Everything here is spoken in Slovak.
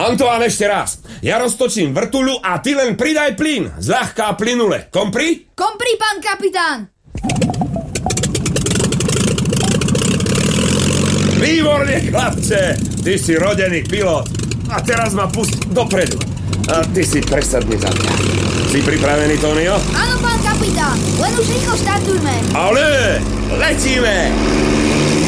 Antoine, ešte raz. Ja roztočím vrtuľu a ty len pridaj plyn. Zľahká plynule. Kompri? Kompri, pán kapitán. Výborne, chlapče. Ty si rodený pilot. A teraz ma pust dopredu. A ty si presadni za mňa. Si pripravený, Tonio? Áno, pán kapitán. Len už rýchlo štartujme. Ale letíme!